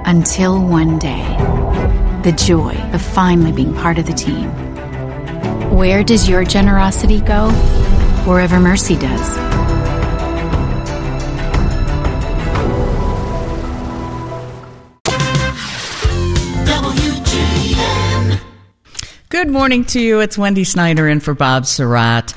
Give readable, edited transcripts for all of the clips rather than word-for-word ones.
Until one day, the joy of finally being part of the team. Where does your generosity go? Wherever mercy does. Good morning to you. It's Wendy Snyder in for Bob Surratt.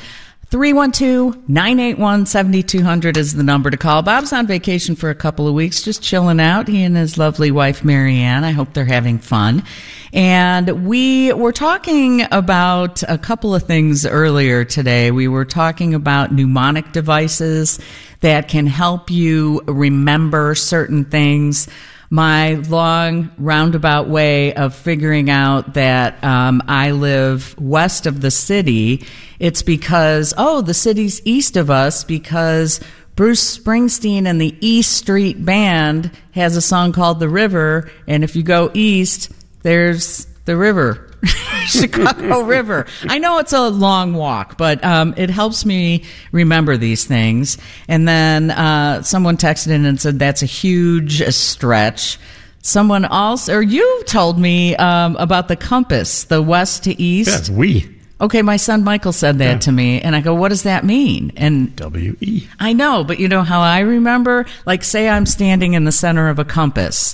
312-981-7200 is the number to call. Bob's on vacation for a couple of weeks, just chilling out. He and his lovely wife, Marianne. I hope they're having fun. And we were talking about a couple of things earlier today. We were talking about mnemonic devices that can help you remember certain things. My long roundabout way of figuring out that I live west of the city, it's because, the city's east of us, because Bruce Springsteen and the East Street Band has a song called The River, and if you go east, there's the river. Chicago River. I know it's a long walk, but it helps me remember these things. And then someone texted in and said that's a huge stretch. Someone else, or you told me about the compass, the west to east. That's we. Okay, my son Michael said that to me, and I go, what does that mean? And W-E. I know, but you know how I remember? Like, say I'm standing in the center of a compass.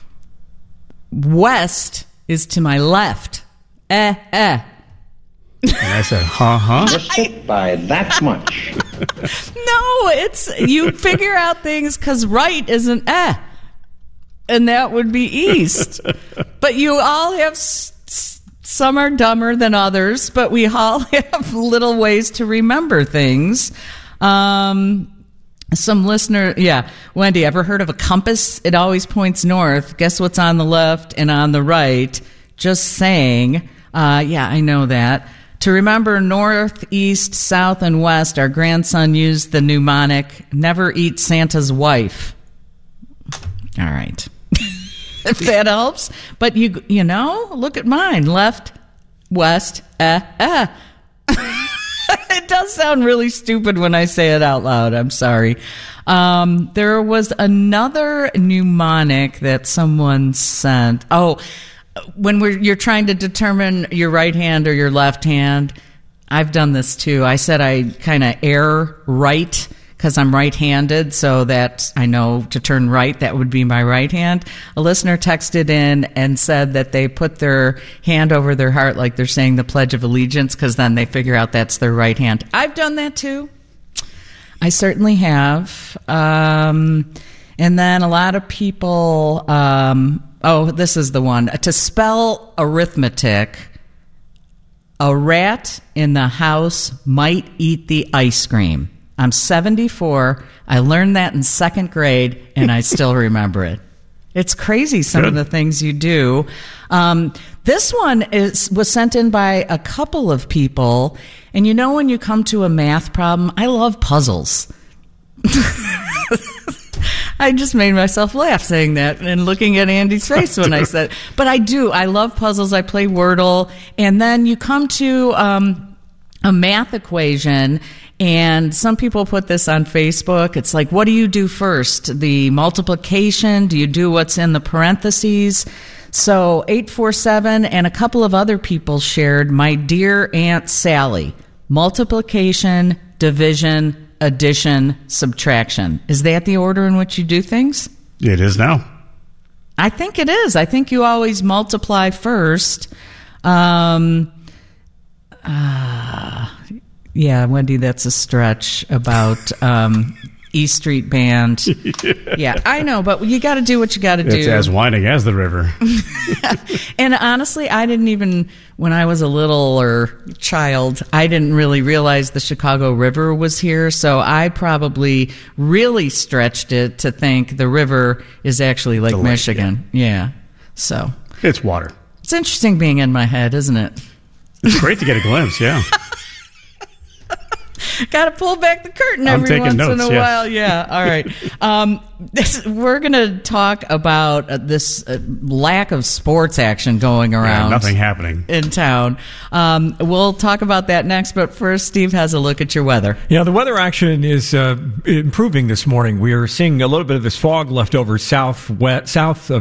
West is to my left. And I said, Just it by that much. No, it's, you figure out things because right isn't and that would be east. But you all have, some are dumber than others, but we all have little ways to remember things. Some listener, Wendy, ever heard of a compass? It always points north. Guess what's on the left and on the right? Just saying. I know that. To remember north, east, south, and west, our grandson used the mnemonic, never eat Santa's wife. All right. If that helps. But you know, look at mine. Left, west, It does sound really stupid when I say it out loud. I'm sorry. There was another mnemonic that someone sent. When you're trying to determine your right hand or your left hand, I've done this too. I said I kind of err right because I'm right-handed, so that I know to turn right, that would be my right hand. A listener texted in and said that they put their hand over their heart like they're saying the Pledge of Allegiance because then they figure out that's their right hand. I've done that too. I certainly have. And then a lot of people... this is the one. To spell arithmetic, a rat in the house might eat the ice cream. I'm 74. I learned that in second grade, and I still remember it. It's crazy, some of the things you do. This one was sent in by a couple of people, and you know when you come to a math problem, I love puzzles. I just made myself laugh saying that and looking at Andy's face when I said, but I do. I love puzzles. I play Wordle. And then you come to a math equation, and some people put this on Facebook. It's like, what do you do first? The multiplication? Do you do what's in the parentheses? So 847 and a couple of other people shared my dear Aunt Sally. Multiplication, division, addition, subtraction. Is that the order in which you do things? It is now. I think it is. I think you always multiply first. Wendy, that's a stretch about East Street Band. Yeah, I know, but you got to do what you got to do. It's as winding as the river. And honestly, I didn't even, when I was a little child, I didn't really realize the Chicago River was here, so I probably really stretched it to think the river is actually Lake Michigan. Yeah, so. It's water. It's interesting being in my head, isn't it? It's great to get a glimpse, yeah. Got to pull back the curtain every once in a while. Yeah, all right. We're going to talk about this lack of sports action going around. Nothing happening in town. We'll talk about that next, but first, Steve has a look at your weather. Yeah, the weather action is improving this morning. We are seeing a little bit of this fog left over south of